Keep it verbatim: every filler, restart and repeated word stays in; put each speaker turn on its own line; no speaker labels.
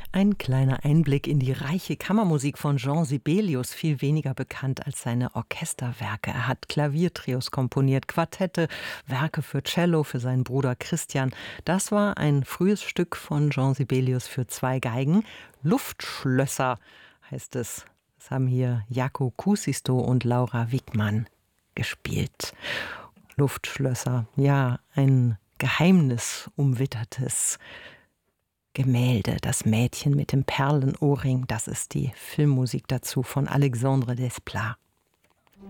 Ein kleiner Einblick in die reiche Kammermusik von Jean Sibelius, viel weniger bekannt als seine Orchesterwerke. Er hat Klaviertrios komponiert, Quartette, Werke für Cello, für seinen Bruder Christian. Das war ein frühes Stück von Jean Sibelius für zwei Geigen. Luftschlösser heißt es. Das haben hier Jaco Kuusisto und Laura Wigmann gespielt. Luftschlösser, ja, ein geheimnisumwittertes Gemälde, das Mädchen mit dem Perlenohrring, das ist die Filmmusik dazu von Alexandre Desplat.